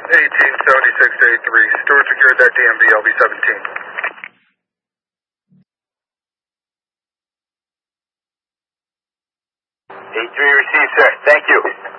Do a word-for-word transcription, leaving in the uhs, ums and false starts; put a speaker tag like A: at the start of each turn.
A: eighteen seventy-six to eighty-three. Stewart secured that D M V, L V seventeen.
B: eighty-three received, sir. Thank you.